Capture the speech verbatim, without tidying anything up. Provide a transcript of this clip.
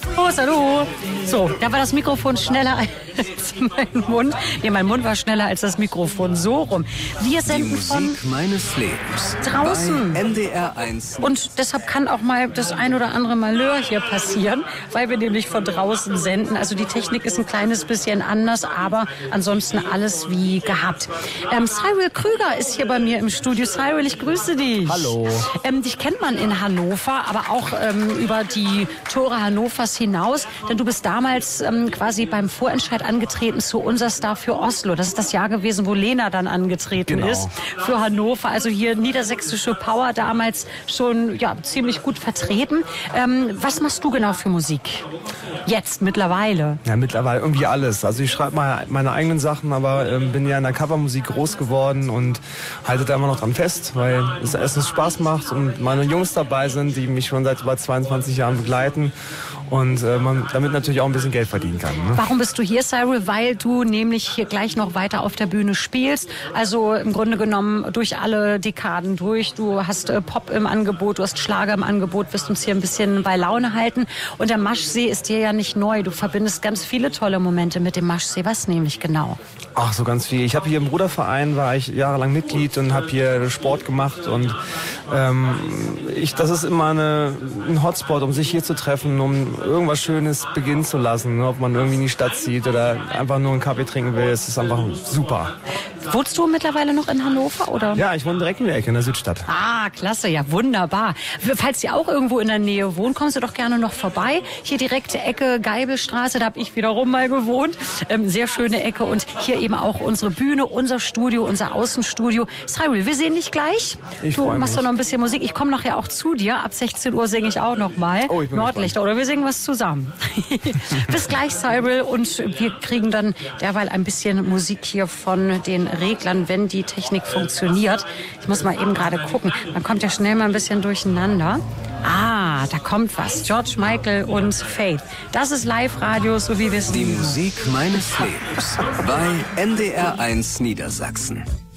Los, hallo. So, da war das Mikrofon schneller als mein Mund. Nee, mein Mund war schneller als das Mikrofon. So rum. Wir senden Die Musik von meines Lebens. draußen. Bei N D R eins. Und deshalb kann auch mal das ein oder andere Malheur hier passieren, weil wir nämlich von draußen senden. Also die Technik ist ein kleines bisschen anders, aber ansonsten alles wie gehabt. Ähm, Cyril Krüger ist hier bei mir im Studio. Cyril, ich grüße dich. Hallo. Ähm, dich kennt man in Hannover, aber auch ähm, über die Tore Hannovers hinaus, denn du bist damals ähm, quasi beim Vorentscheid angetreten zu Unser Star für Oslo. Das ist das Jahr gewesen, wo Lena dann angetreten Genau. ist für Hannover. Also hier niedersächsische Power damals schon ja ziemlich gut vertreten. Ähm, was machst du genau für Musik? Jetzt, mittlerweile. Ja, mittlerweile irgendwie alles. Also ich schreibe mal meine eigenen Sachen, aber ähm, bin ja in der Covermusik groß geworden und halte da immer noch dran fest, weil es erstens Spaß macht und meine Jungs dabei sind, die mich schon seit über zweiundzwanzig Jahren begleiten und äh, man damit natürlich auch ein bisschen Geld verdienen kann. Ne? Warum bist du hier, Cyril? Weil du nämlich hier gleich noch weiter auf der Bühne spielst. Also im Grunde genommen durch alle Dekaden durch. Du hast äh, Pop im Angebot, du hast Schlager im Angebot, wirst uns hier ein bisschen bei Laune halten. Und der Maschsee ist dir ja nicht neu. Du verbindest ganz viele tolle Momente mit dem Maschsee. Was nämlich genau? Ach, so ganz viel. Ich habe hier im Bruderverein, war ich jahrelang Mitglied und habe hier Sport gemacht und ähm, ich, das ist immer eine, ein Hotspot, um sich hier zu treffen, um irgendwas Schönes beginnen zu lassen. Ne? Ob man irgendwie in die Stadt zieht oder einfach nur einen Kaffee trinken will, es ist einfach super. Wohnst du mittlerweile noch in Hannover, oder? Ja, ich wohne direkt in der Ecke, in der Südstadt. Ah, klasse, ja wunderbar. Falls ihr auch irgendwo in der Nähe wohnt, kommst du doch gerne noch vorbei. Hier direkte Ecke Geibelstraße, da habe ich wiederum mal gewohnt. Ähm, sehr schöne Ecke und hier eben auch unsere Bühne, unser Studio, unser Außenstudio. Cyril, wir sehen dich gleich. Ich du freu machst mich. doch noch ein bisschen Musik. Ich komme nachher auch zu dir. Ab sechzehn Uhr singe ich auch noch mal. Oh, ich bin Nordlichter oder wir singen was zusammen. Bis gleich, Cyril. Und wir kriegen dann derweil ein bisschen Musik hier von den Reglern, wenn die Technik funktioniert. Ich muss mal eben gerade gucken. Man kommt ja schnell mal ein bisschen durcheinander. Ah, da kommt was. George Michael und Faith. Das ist Live-Radio, so wie wir es Die lieben. Musik meines Lebens. Bei N D R eins Niedersachsen.